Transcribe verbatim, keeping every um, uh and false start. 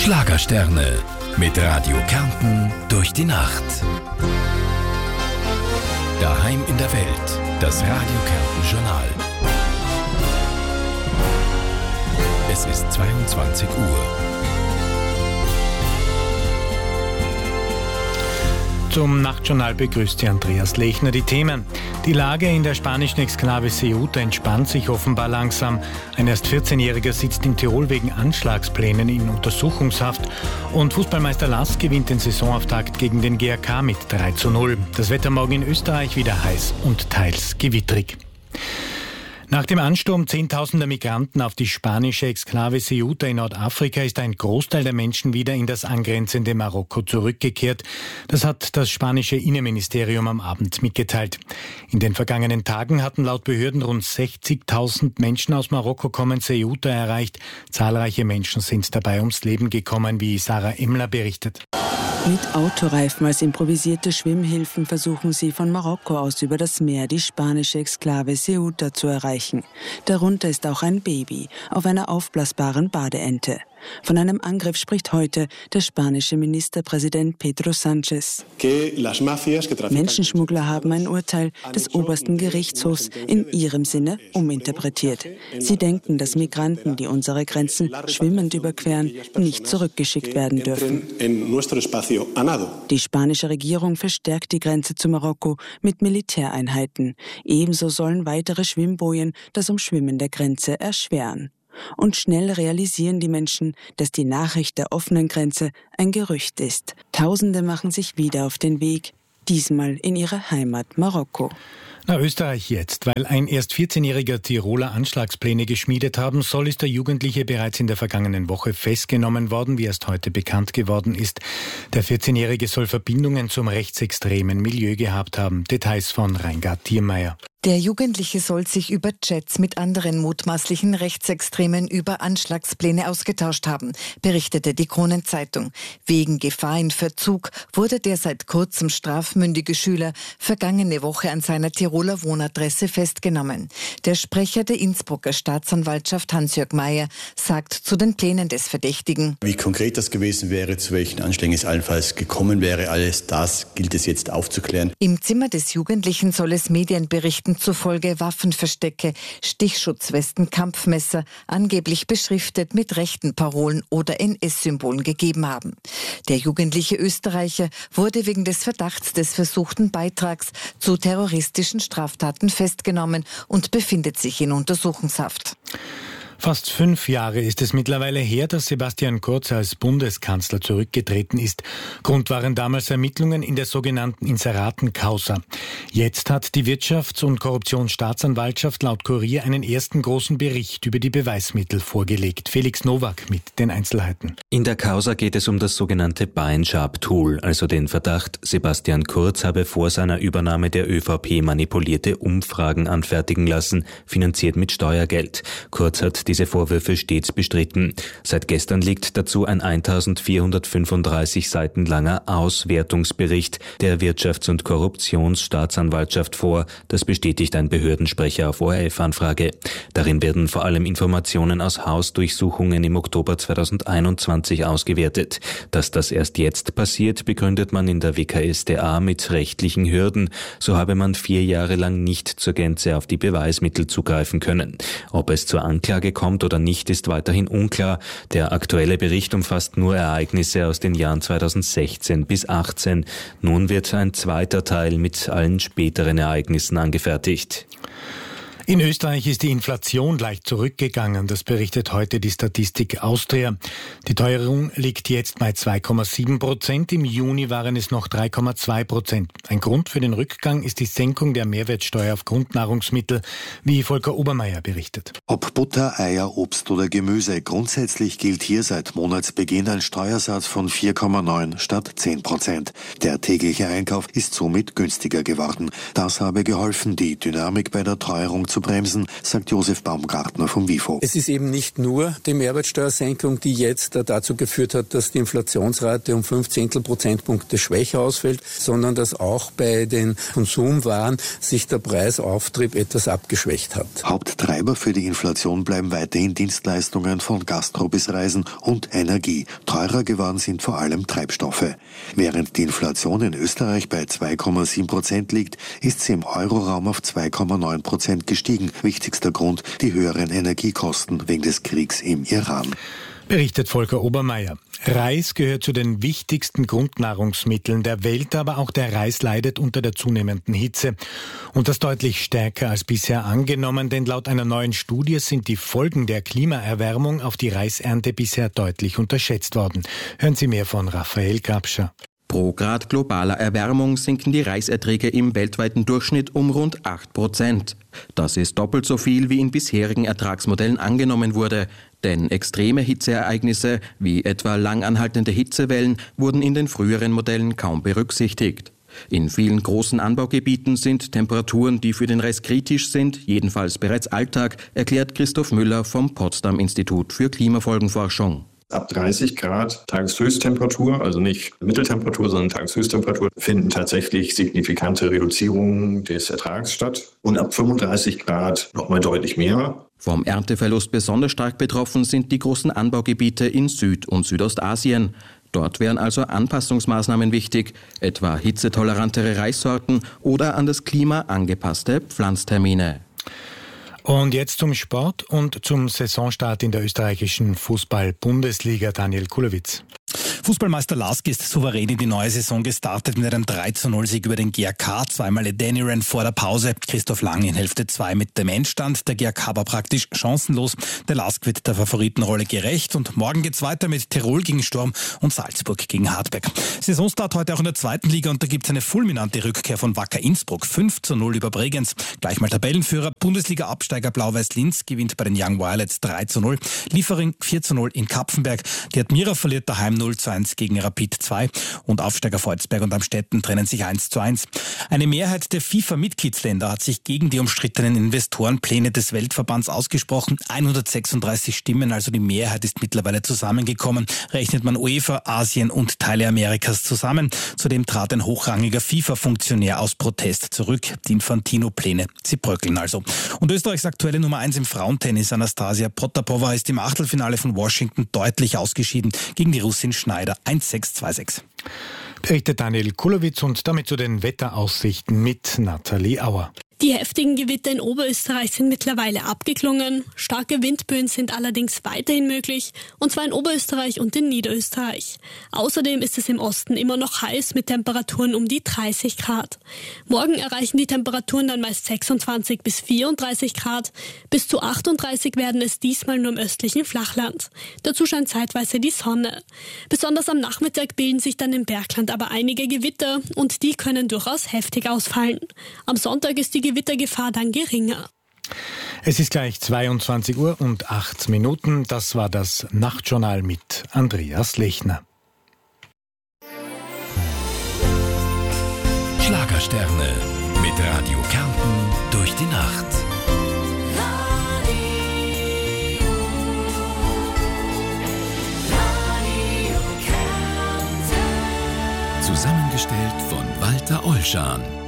Schlagersterne mit Radio Kärnten durch die Nacht. Daheim in der Welt, das Radio Kärnten Journal. Es ist zweiundzwanzig Uhr. Zum Nachtjournal begrüßt Sie Andreas Lechner. Die Themen. Die Lage in der spanischen Exklave Ceuta entspannt sich offenbar langsam. Ein erst vierzehnjähriger sitzt in Tirol wegen Anschlagsplänen in Untersuchungshaft. Und Fußballmeister Lask gewinnt den Saisonauftakt gegen den G A K mit drei zu null. Das Wetter morgen in Österreich wieder heiß und teils gewittrig. Nach dem Ansturm zehntausender Migranten auf die spanische Exklave Ceuta in Nordafrika ist ein Großteil der Menschen wieder in das angrenzende Marokko zurückgekehrt. Das hat das spanische Innenministerium am Abend mitgeteilt. In den vergangenen Tagen hatten laut Behörden rund sechzigtausend Menschen aus Marokko kommen Ceuta erreicht. Zahlreiche Menschen sind dabei ums Leben gekommen, wie Sarah Emmler berichtet. Mit Autoreifen als improvisierte Schwimmhilfen versuchen sie von Marokko aus über das Meer die spanische Exklave Ceuta zu erreichen. Darunter ist auch ein Baby auf einer aufblasbaren Badeente. Von einem Angriff spricht heute der spanische Ministerpräsident Pedro Sánchez. Menschenschmuggler haben ein Urteil des obersten Gerichtshofs in ihrem Sinne uminterpretiert. Sie denken, dass Migranten, die unsere Grenzen schwimmend überqueren, nicht zurückgeschickt werden dürfen. Die spanische Regierung verstärkt die Grenze zu Marokko mit Militäreinheiten. Ebenso sollen weitere Schwimmbojen das Umschwimmen der Grenze erschweren. Und schnell realisieren die Menschen, dass die Nachricht der offenen Grenze ein Gerücht ist. Tausende machen sich wieder auf den Weg, diesmal in ihre Heimat Marokko. Na, Österreich jetzt. Weil ein erst vierzehnjähriger Tiroler Anschlagspläne geschmiedet haben soll, ist der Jugendliche bereits in der vergangenen Woche festgenommen worden, wie erst heute bekannt geworden ist. Der vierzehnjährige soll Verbindungen zum rechtsextremen Milieu gehabt haben. Details von Reingard Thiermeier. Der Jugendliche soll sich über Chats mit anderen mutmaßlichen Rechtsextremen über Anschlagspläne ausgetauscht haben, berichtete die Kronenzeitung. Wegen Gefahr in Verzug wurde der seit kurzem strafmündige Schüler vergangene Woche an seiner Tiroler Wohnadresse festgenommen. Der Sprecher der Innsbrucker Staatsanwaltschaft Hans-Jörg Mayer sagt zu den Plänen des Verdächtigen: Wie konkret das gewesen wäre, zu welchen Anschlägen es allenfalls gekommen wäre, alles das gilt es jetzt aufzuklären. Im Zimmer des Jugendlichen soll es Medienberichten zufolge Waffenverstecke, Stichschutzwesten, Kampfmesser, angeblich beschriftet mit rechten Parolen oder N S-Symbolen gegeben haben. Der jugendliche Österreicher wurde wegen des Verdachts des versuchten Beitrags zu terroristischen Straftaten festgenommen und befindet sich in Untersuchungshaft. Fast fünf Jahre ist es mittlerweile her, dass Sebastian Kurz als Bundeskanzler zurückgetreten ist. Grund waren damals Ermittlungen in der sogenannten Inseraten-Causa. Jetzt hat die Wirtschafts- und Korruptionsstaatsanwaltschaft laut Kurier einen ersten großen Bericht über die Beweismittel vorgelegt. Felix Nowak mit den Einzelheiten. In der Causa geht es um das sogenannte Buy-and-Sharp-Tool, also den Verdacht, Sebastian Kurz habe vor seiner Übernahme der ÖVP manipulierte Umfragen anfertigen lassen, finanziert mit Steuergeld. Kurz hat diese Vorwürfe stets bestritten. Seit gestern liegt dazu ein eintausendvierhundertfünfunddreißig Seiten langer Auswertungsbericht der Wirtschafts- und Korruptionsstaatsanwaltschaft vor. Das bestätigt ein Behördensprecher auf O R F-Anfrage. Darin werden vor allem Informationen aus Hausdurchsuchungen im Oktober zweitausendeinundzwanzig ausgewertet. Dass das erst jetzt passiert, begründet man in der W K S d A mit rechtlichen Hürden. So habe man vier Jahre lang nicht zur Gänze auf die Beweismittel zugreifen können. Ob es zur Anklage kommt oder nicht, ist weiterhin unklar. Der aktuelle Bericht umfasst nur Ereignisse aus den Jahren zweitausendsechzehn bis achtzehn. Nun wird ein zweiter Teil mit allen späteren Ereignissen angefertigt. In Österreich ist die Inflation leicht zurückgegangen. Das berichtet heute die Statistik Austria. Die Teuerung liegt jetzt bei zwei Komma sieben Prozent. Im Juni waren es noch drei Komma zwei Prozent. Ein Grund für den Rückgang ist die Senkung der Mehrwertsteuer auf Grundnahrungsmittel, wie Volker Obermeier berichtet. Ob Butter, Eier, Obst oder Gemüse, grundsätzlich gilt hier seit Monatsbeginn ein Steuersatz von vier Komma neun statt zehn Prozent. Der tägliche Einkauf ist somit günstiger geworden. Das habe geholfen, die Dynamik bei der Teuerung abzubremsen, sagt Josef Baumgartner vom WIFO. Es ist eben nicht nur die Mehrwertsteuersenkung, die jetzt dazu geführt hat, dass die Inflationsrate um fünf Zehntel Prozentpunkte schwächer ausfällt, sondern dass auch bei den Konsumwaren sich der Preisauftrieb etwas abgeschwächt hat. Haupttreiber für die Inflation bleiben weiterhin Dienstleistungen von Gastro bis Reisen und Energie. Teurer geworden sind vor allem Treibstoffe. Während die Inflation in Österreich bei zwei Komma sieben Prozent liegt, ist sie im Euroraum auf zwei Komma neun Prozent gestiegen. Wichtigster Grund, die höheren Energiekosten wegen des Kriegs im Iran. Berichtet Volker Obermeier. Reis gehört zu den wichtigsten Grundnahrungsmitteln der Welt, aber auch der Reis leidet unter der zunehmenden Hitze. Und das deutlich stärker als bisher angenommen, denn laut einer neuen Studie sind die Folgen der Klimaerwärmung auf die Reisernte bisher deutlich unterschätzt worden. Hören Sie mehr von Raphael Grabscher. Pro Grad globaler Erwärmung sinken die Reiserträge im weltweiten Durchschnitt um rund acht Prozent. Das ist doppelt so viel, wie in bisherigen Ertragsmodellen angenommen wurde. Denn extreme Hitzeereignisse, wie etwa langanhaltende Hitzewellen, wurden in den früheren Modellen kaum berücksichtigt. In vielen großen Anbaugebieten sind Temperaturen, die für den Reis kritisch sind, jedenfalls bereits Alltag, erklärt Christoph Müller vom Potsdam Institut für Klimafolgenforschung. Ab dreißig Grad Tageshöchsttemperatur, also nicht Mitteltemperatur, sondern Tageshöchsttemperatur, finden tatsächlich signifikante Reduzierungen des Ertrags statt. Und ab fünfunddreißig Grad nochmal deutlich mehr. Vom Ernteverlust besonders stark betroffen sind die großen Anbaugebiete in Süd- und Südostasien. Dort wären also Anpassungsmaßnahmen wichtig, etwa hitzetolerantere Reissorten oder an das Klima angepasste Pflanztermine. Und jetzt zum Sport und zum Saisonstart in der österreichischen Fußball-Bundesliga. Daniel Kulowitz. Fußballmeister Lask ist souverän in die neue Saison gestartet mit einem drei zu null Sieg über den G A K. Zweimal Adeniran vor der Pause. Christoph Lang in Hälfte zwei mit dem Endstand. Der G A K war praktisch chancenlos. Der Lask wird der Favoritenrolle gerecht. Und morgen geht's weiter mit Tirol gegen Sturm und Salzburg gegen Hartberg. Saisonstart heute auch in der zweiten Liga und da gibt's eine fulminante Rückkehr von Wacker Innsbruck. fünf zu null über Bregenz. Gleich mal Tabellenführer. Bundesliga-Absteiger Blau-Weiß-Linz gewinnt bei den Young Violets drei zu null. Liefering vier zu null in Kapfenberg. Die Admira verliert daheim null zu eins gegen Rapid zwei und Aufsteiger Volzberg und Amstetten trennen sich eins zu eins. Eine Mehrheit der FIFA-Mitgliedsländer hat sich gegen die umstrittenen Investorenpläne des Weltverbands ausgesprochen. hundertsechsunddreißig Stimmen, also die Mehrheit ist mittlerweile zusammengekommen. Rechnet man UEFA, Asien und Teile Amerikas zusammen. Zudem trat ein hochrangiger FIFA-Funktionär aus Protest zurück. Die Infantino-Pläne, sie bröckeln also. Und Österreichs aktuelle Nummer eins im Frauentennis, Anastasia Potapova, ist im Achtelfinale von Washington deutlich ausgeschieden gegen die Russin Schneider eins sechs zwei sechs. Berichtet Daniel Kulowitz und damit zu den Wetteraussichten mit Nathalie Auer. Die heftigen Gewitter in Oberösterreich sind mittlerweile abgeklungen. Starke Windböen sind allerdings weiterhin möglich, und zwar in Oberösterreich und in Niederösterreich. Außerdem ist es im Osten immer noch heiß mit Temperaturen um die dreißig Grad. Morgen erreichen die Temperaturen dann meist sechsundzwanzig bis vierunddreißig Grad. Bis zu achtunddreißig werden es diesmal nur im östlichen Flachland. Dazu scheint zeitweise die Sonne. Besonders am Nachmittag bilden sich dann im Bergland aber einige Gewitter und die können durchaus heftig ausfallen. Am Sonntag ist die Gewittergefahr dann geringer. Es ist gleich zweiundzwanzig Uhr und acht Minuten. Das war das Nachtjournal mit Andreas Lechner. Schlagersterne mit Radio Kärnten durch die Nacht. Zusammengestellt von Walter Olschan.